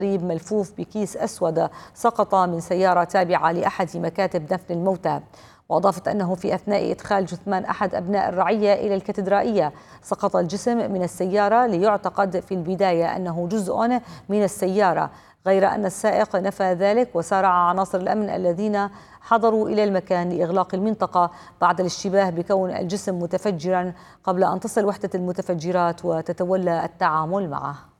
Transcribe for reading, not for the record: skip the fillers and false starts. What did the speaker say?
ملفوف بكيس أسود سقط من سيارة تابعة لأحد مكاتب دفن الموتى. وأضافت أنه في أثناء إدخال جثمان أحد أبناء الرعية إلى الكاتدرائية سقط الجسم من السيارة، ليعتقد في البداية أنه جزء من السيارة، غير أن السائق نفى ذلك. وسارع عناصر الأمن الذين حضروا إلى المكان لإغلاق المنطقة بعد الاشتباه بكون الجسم متفجرا، قبل أن تصل وحدة المتفجرات وتتولى التعامل معه.